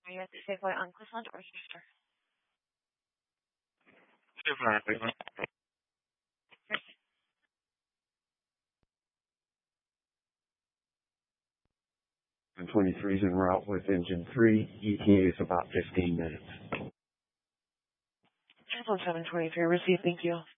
Are you at the Safeway on Cleveland or Schuster? Safeway on Cleveland. 23 is en route with engine 3. ETA is about 15 minutes. Transport 723, received, thank you.